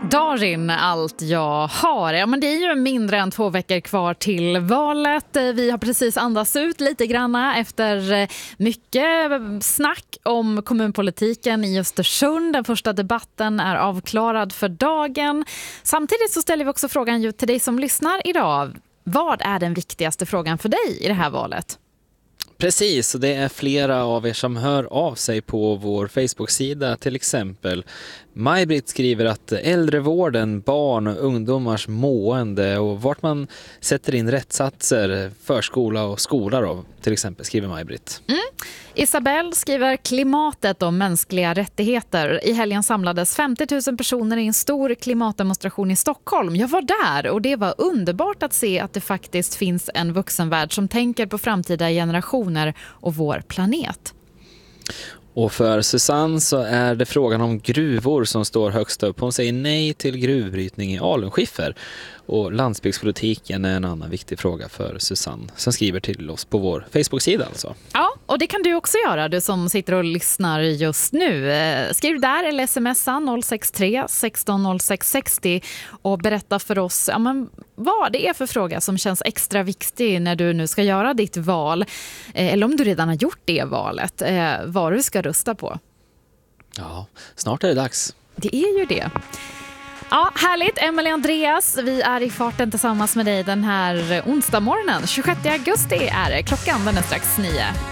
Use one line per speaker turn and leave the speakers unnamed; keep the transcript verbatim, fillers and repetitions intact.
Darin, allt jag har. Ja, men det är ju mindre än två veckor kvar till valet. Vi har precis andats ut lite granna efter mycket snack om kommunpolitiken i Östersund. Den första debatten är avklarad för dagen. Samtidigt så ställer vi också frågan ju till dig som lyssnar idag. Vad är den viktigaste frågan för dig i det här valet?
Precis, och det är flera av er som hör av sig på vår Facebook-sida. Till exempel Maj-Britt skriver att äldrevården, barn och ungdomars mående och vart man sätter in rättssatser, förskola och skola då, till exempel, skriver Maj-Britt.
Mm. Isabel skriver klimatet och mänskliga rättigheter. I helgen samlades femtio tusen personer i en stor klimatdemonstration i Stockholm. Jag var där och det var underbart att se att det faktiskt finns en vuxenvärld som tänker på framtida generationer och vår planet.
Och för Susanne så är det frågan om gruvor som står högst upp. Hon säger nej till gruvbrytning i alunskiffer. Och landsbygdspolitiken är en annan viktig fråga för Susanne som skriver till oss på vår Facebook-sida alltså.
Ja, och det kan du också göra, du som sitter och lyssnar just nu. Skriv där eller smsa noll sex tre sexton noll sex sextio och berätta för oss ja, men vad det är för fråga som känns extra viktig när du nu ska göra ditt val. Eller om du redan har gjort det valet, vad du ska rösta på.
Ja, snart är det dags.
Det är ju det. Ja, härligt. Emelie Andreas, vi är i farten tillsammans med dig den här onsdag morgonen. tjugosjätte augusti är det. Klockan den är strax nio.